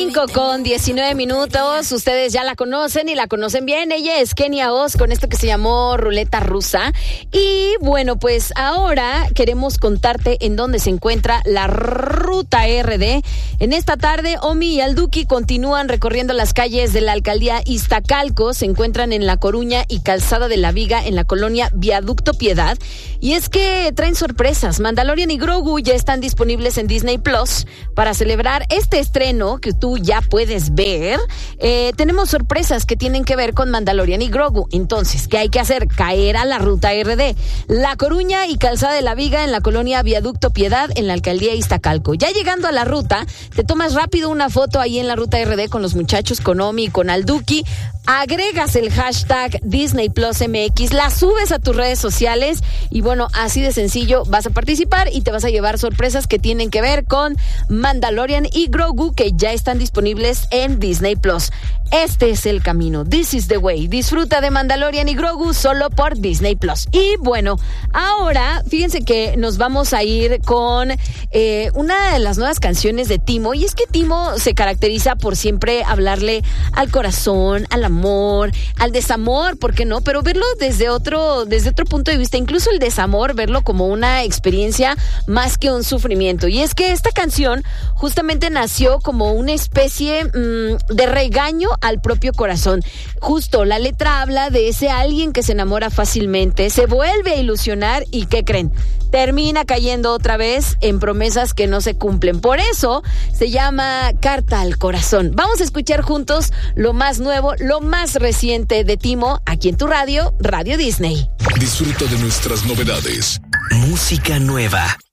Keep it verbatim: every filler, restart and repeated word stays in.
cinco con diecinueve minutos. Ustedes ya la conocen y la conocen bien. Ella es Kenia Oz con esto que se llamó Ruleta Rusa. Y bueno, pues ahora queremos contarte en dónde se encuentra la Ruta R D. En esta tarde, Omi y Alduki continúan recorriendo las calles de la alcaldía Iztacalco. Se encuentran en La Coruña y Calzada de la Viga en la colonia Viaducto Piedad. Y es que traen sorpresas. Mandalorian y Grogu ya están disponibles en Disney Plus. Para celebrar este estreno que tú ya puedes ver, eh, tenemos sorpresas que tienen que ver con Mandalorian y Grogu. Entonces, ¿qué hay que hacer? Caer a la Ruta R D. La Coruña y Calzada de la Viga en la colonia Viaducto Piedad en la alcaldía Iztacalco. Ya llegando a la ruta, te tomas rápido una foto ahí en la Ruta R D con los muchachos, con Omi y con Alduki. Agregas el hashtag Disney Plus M X, la subes a tus redes sociales y bueno, así de sencillo vas a participar y te vas a llevar sorpresas que tienen que ver con Mandalorian y Grogu, que ya están disponibles en Disney Plus. Este es el camino. This is the way. Disfruta de Mandalorian y Grogu solo por Disney Plus. Y bueno, ahora fíjense que nos vamos a ir con eh, una de las nuevas canciones de Timo. Y es que Timo se caracteriza por siempre hablarle al corazón, al amor, al desamor, ¿por qué no? Pero verlo desde otro, desde otro punto de vista, incluso el desamor, verlo como una experiencia más que un sufrimiento. Y es que esta canción justamente nació como una especie mmm, de regaño al propio corazón. Justo, la letra habla de ese alguien que se enamora fácilmente, se vuelve a ilusionar y ¿qué creen? Termina cayendo otra vez en promesas que no se cumplen. Por eso se llama Carta al Corazón. Vamos a escuchar juntos lo más nuevo, lo más reciente de Timo, aquí en tu radio, Radio Disney. Disfruta de nuestras novedades. Música nueva.